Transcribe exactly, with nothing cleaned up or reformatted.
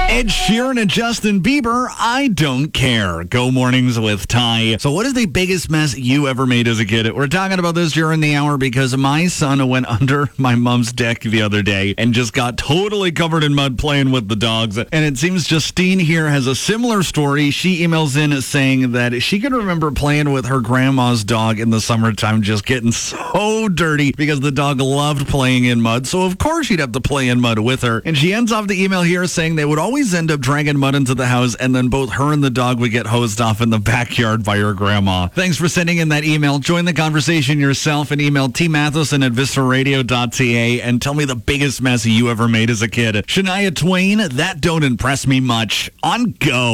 Ed Sheeran and Justin Bieber, I Don't Care. Go mornings with Ty. So what is the biggest mess you ever made as a kid? We're talking about this during the hour because my son went under my mom's deck the other day and just got totally covered in mud playing with the dogs. And it seems Justine here has a similar story. She emails in saying that she can remember playing with her grandma's dog in the summertime, just getting so dirty because the dog loved playing in mud. So of course she'd have to play in mud with her. And she ends off the email here saying they would always end up dragging mud into the house, and then both her and the dog would get hosed off in the backyard by her grandma. Thanks for sending in that email. Join the conversation yourself and email t matheson at vista radio dot c a and tell me the biggest mess you ever made as a kid. Shania Twain, That Don't Impress Me Much, on Go.